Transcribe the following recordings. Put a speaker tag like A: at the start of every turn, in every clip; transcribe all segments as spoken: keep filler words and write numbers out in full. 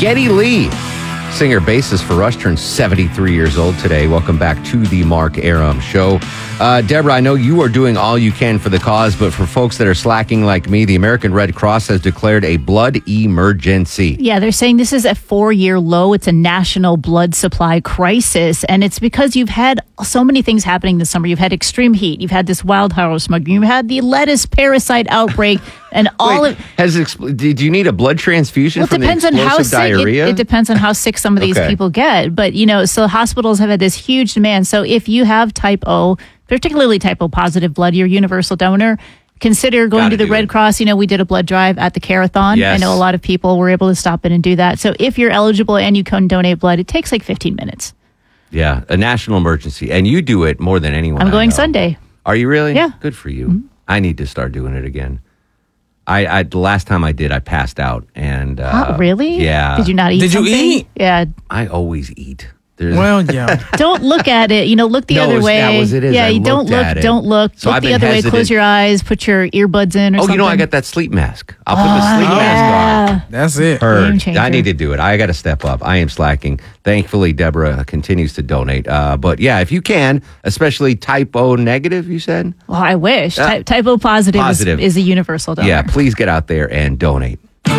A: Geddy Lee, singer bassist for Rush, turns seventy-three years old today. Welcome back to the Mark Arum Show. Uh, Deborah, I know you are doing all you can for the cause, but for folks that are slacking like me, the American Red Cross has declared a blood emergency.
B: Yeah, they're saying this is a four-year low. It's a national blood supply crisis, and it's because you've had so many things happening this summer. You've had extreme heat. You've had this wildfire smoke. You've had the lettuce parasite outbreak, and all
A: Wait,
B: of...
A: Has expl- do you need a blood transfusion
B: Well, it
A: from
B: depends
A: the
B: on how
A: explosive
B: sick. It,
A: diarrhea?
B: it depends on how sick some of these
A: Okay.
B: people get. But, you know, so hospitals have had this huge demand. So if you have type O, particularly type O positive blood, you're a universal donor, consider going
A: Gotta
B: to the
A: do
B: Red
A: it.
B: Cross. You know, we did a blood drive at the Carathon.
A: Yes.
B: I know a lot of people were able to stop in and do that. So if you're eligible and you can donate blood, it takes like fifteen minutes.
A: Yeah, a national emergency. And you do it more than anyone.
B: I'm
A: I
B: going
A: know.
B: Sunday.
A: Are you really?
B: Yeah.
A: Good for you. I need to start doing it again. I, I the last time I did, I passed out. And uh,
B: Oh, really?
A: Yeah.
B: Did you not eat
C: Did you
B: something?
C: eat?
B: Yeah.
A: I always eat. There's,
C: Well, yeah.
B: Don't look at it. You know, look the
A: No,
B: other
A: it's-
B: way.
A: that was it is.
B: Yeah,
A: I
B: you don't
A: looked
B: look.
A: at it.
B: Don't look.
A: So
B: look
A: I've
B: the
A: been
B: other way.
A: hesitant.
B: Close your eyes. Put your earbuds in or
A: oh,
B: something.
A: you know, I got that sleep mask. I'll put
B: Oh,
A: the sleep mask on.
B: yeah.
C: That's it.
A: Heard.
B: Game changer.
A: I need to do it. I got to step up. I am slacking. Thankfully, Deborah continues to donate. Uh, but yeah, if you can, especially type O negative, you said?
B: Well, I wish.
A: Uh,
B: Ty- type O positive,
A: positive.
B: Is, is a universal donor.
A: Yeah, please get out there and donate.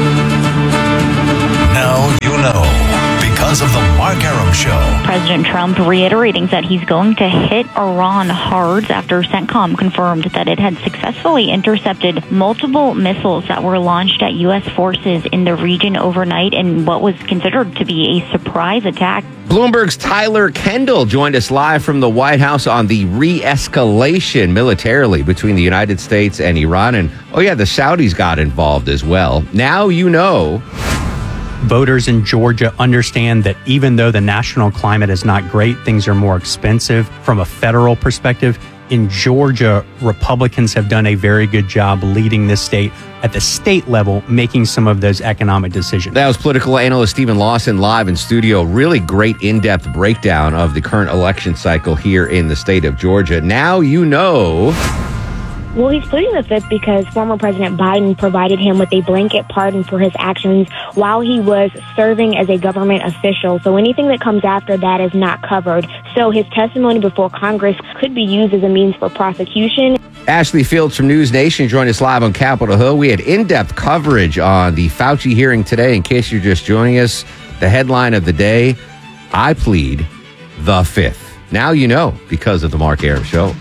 D: Now you know. Because of the Mark Arum Show.
E: President Trump reiterating that he's going to hit Iran hard after CENTCOM confirmed that it had successfully intercepted multiple missiles that were launched at U S forces in the region overnight in what was considered to be a surprise attack.
A: Bloomberg's Tyler Kendall joined us live from the White House on the re-escalation militarily between the United States and Iran. And, oh yeah, the Saudis got involved as well. Now you know.
F: Voters in Georgia understand that even though the national climate is not great, things are more expensive from a federal perspective. In Georgia, Republicans have done a very good job leading this state at the state level, making some of those economic decisions.
A: That was political analyst Stephen Lawson live in studio. Really great in-depth breakdown of the current election cycle here in the state of Georgia. Now you know.
G: Well, he's pleading the fifth because former President Biden provided him with a blanket pardon for his actions while he was serving as a government official. So anything that comes after that is not covered. So his testimony before Congress could be used as a means for prosecution.
A: Ashley Fields from News Nation joined us live on Capitol Hill. We had in-depth coverage on the Fauci hearing today. In case you're just joining us, the headline of the day, I plead the fifth. Now you know because of the Mark Arum Show.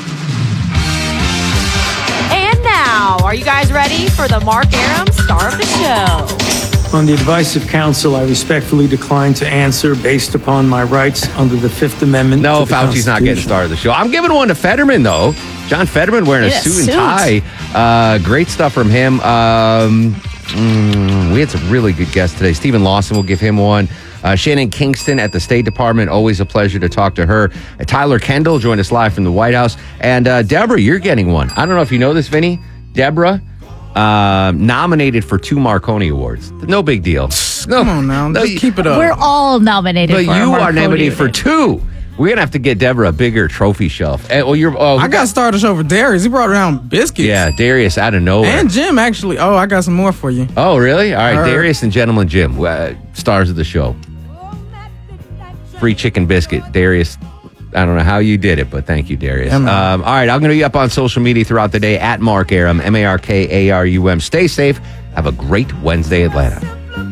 H: Are you guys ready for the Mark Arum Star of the Show?
I: On the advice of counsel, I respectfully decline to answer based upon my rights under the Fifth Amendment.
A: No,
I: to the
A: Fauci's not getting star of the show. I'm giving one to Fetterman, though. John Fetterman wearing a
B: Yeah,
A: suit and
B: suit.
A: tie. Uh, great stuff from him. Um, mm, we had some really good guests today. Stephen Lawson will give him one. Uh, Shannon Kingston at the State Department. Always a pleasure to talk to her. Uh, Tyler Kendall joined us live from the White House. And uh, Deborah, you're getting one. I don't know if you know this, Vinny. Deborah, uh, nominated for two Marconi Awards. No big deal. No,
C: Come on now.
A: no,
C: Just
A: you-
C: keep it up.
B: We're all nominated
A: But
B: for
A: you
B: a
A: are
B: Marconi
A: nominated for
B: Award.
A: two. We're gonna have to get Deborah a bigger trophy shelf. And, well, you're. Oh,
C: I got started over Darius. He brought around biscuits.
A: yeah, Darius out of nowhere.
C: And Jim, actually. Oh, I got some more for you.
A: oh, really? All right,
C: All right.
A: Darius and Gentleman Jim, uh, stars of the show. Free chicken biscuit, Darius. I don't know how you did it, but thank you, Darius.
C: Yeah, man.
A: um, all right, I'm going to be up on social media throughout the day at Mark Arum, M A R K A R U M. Stay safe. Have a great Wednesday, Atlanta.